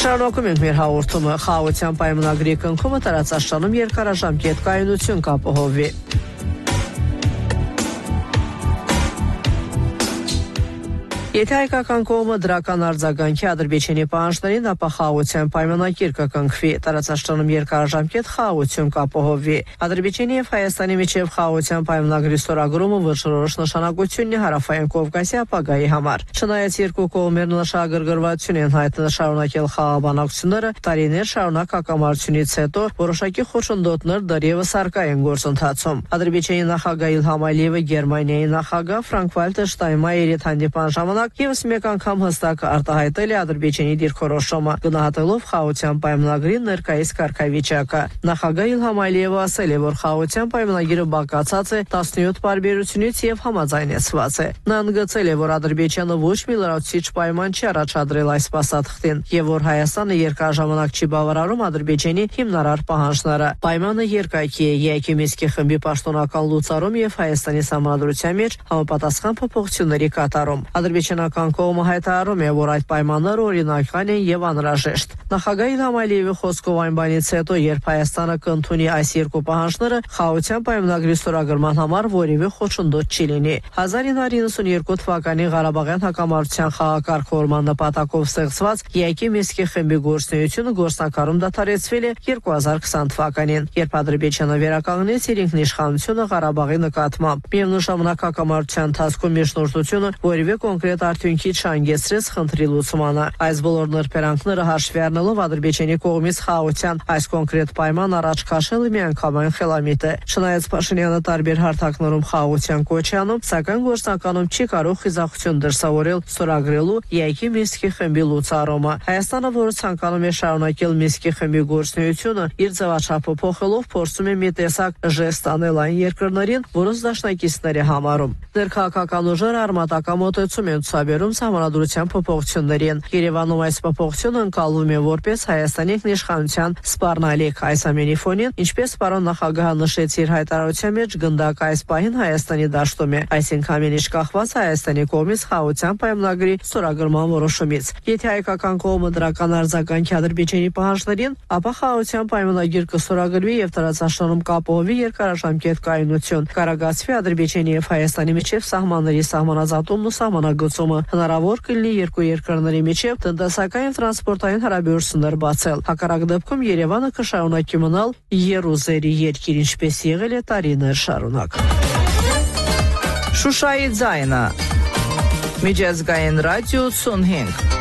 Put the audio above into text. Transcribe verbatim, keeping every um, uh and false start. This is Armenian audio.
Շարունակում ենք մեր հաղորդումը խաղաղության պայմանագրի կնքումը տարածաշրջանում երկարաժամկետ կայունություն կապահովի։ Եթե հայկական կողմը դրական արձագանքի Ադրբեջանի պահանջներին, ապա խաղաղության պայմանագիր կկնքվի, տարածաշրջանում երկարաժամկետ խաղաղություն կապահովվի։ Ադրբեջանի եւ Հայաստանի միջև խաղաղության պայմանագրի ստորագրումը վճռորոշ նշանակություն ունի Հարավային Կովկասի ապագայի համար։ Չնայած երկու կողմերն նշագրգռվածություն են հայտնել շարունակել խաղաղաբանակցությունները, տարիներ շարունակ հակամարտությունից հետո որոշակի խոչընդոտներ դեռևս առկա են գործընթացում։ Ադրբեջանի նախագահ Իլհամ Ալիևը Գերմանիայի նախագահ Ֆրանկ-Վալտեր Շտայնմայերի հանդիպման ժամանակ Եվս մեկ անգամ հստակ արտահայտել է Ադրբեջանի դիրքորոշումը, գնահատելով խաղաղության պայմանագրի ներկայիս կարգավիճակը։ Նախագահ Իլհամ Ալիևը ասել է, որ խաղաղության պայմանագիրը բաղկացած է տասնյոթ պարբերությունից եւ համաձայնեցված է։ Նա ընդգծել է, որ Ադրբեջանը ոչ մի լրացուցիչ պայման չի առաջադրել այս փաստաթղթին եւ որ Հայաստանը երկարաժամանակ չի բավարարում Ադրբեջանի հիմնարար պահանջները։ Պայմանը երկայքի է ԵԱՀԿ Մինսկի խմբի պաշտոնական լուծարում եւ Հայաստանի սահմանադրության մեջ համապատասխան փոփոխությունների կատարում։ Ադրբեջանական կողմը հայտարարում է, որ այդ պայմանները օրինական են եւ անհրաժեշտ։ Նախագահ Իլհամ Ալիևի խոսքով այն բանից հետո, երբ Հայաստանը կընդունի այս երկու պահանջները, խաղաղության պայմանագրի ստորագրման համար որևէ խոչընդոտ չի լինի։ հազար ինը հարյուր իննսունյերկու թվականի Ղարաբաղյան հակամարտության խաղակարգավորման նպատակով ստեղծված ԵԱՀԿ Մինսկի խմբի գործունեությունը գործնականում դադարեցվել է երկու հազար քսան թվականին, երբ Ադրբեջանը վերականգնեց իր ինքնիշխանությունը Ղարաբաղի նկատմամբ։ Միևնույն ժամանակ հակամարտության ընթացքում միջնորդությունը որևէ կոնկրետ արդյունքի չհանգեցրեց խնդրի լուծմանը։ Այս բոլոր նրբերանգները հաշվի առնելով Ադրբեջանի կողմից խաղաղության այս կոնկրետ պայման առաջ քաշելը միանգամայն խելամիտ է։ Չնայած Փաշինյանը տարբեր հարթակներում խաղաղության կոչ է անում, սակայն գործնականում չի կարող խիզախություն դրսևորել ստորագրելու ԵԱՀԿ Մինսկի խմբի լուծարումը։ Հայաստանը, որը ցանկանում է շարունակել Մինսկի խմբի գործունեությունը, իր ձևաչափը փոխելով փորձում է մի տեսակ ժեստ անել այն երկրներին, որոնց դաշնակիցներ է համարում։ Ներքաղաքական ուժերը արմատական մոտեցում են ցուցաբերում սահմանադրության փոփոխություններին։ Երևանում այս փոփոխությունը ընկալվում է որպես Հայաստանի ինքնիշխանության սպառնալիք։ Այս ամենի ֆոնին, ինչպես պարոն նախագահը նշեց իր հայտարարության մեջ, գնդակը այս պահին Հայաստանի դաշտում է, այսինքն ամեն ինչ կախված Հայաստանի կողմից խաղաղության պայմանագրի ստորագրման որոշումից։ Եթե հայկական կողմը դրական արձագանքի Ադրբեջանի պահանջներին, ապա խաղաղության պայմանագիր կստորագրվի եւ տարածաշրջանում կապահովվի երկարաժամկետ կայունություն, կառաջացվի Ադրբեջանի եւ Հայաստանի միջև սահմանների սահմանազատումն ու սահմանագծումը, հնարավոր կլինի երկու երկրների միջև տնտեսական եւ տրանսպորտային հարաբերություններ բացել։ Հակառակ դեպքում Երևանը կշարունակի մնալ եռուզերի երկիր, ինչպես եղել է տարիներ շարունակ։ Շուշայի ձայնը Միջազգային ռադիո ութսունհինգ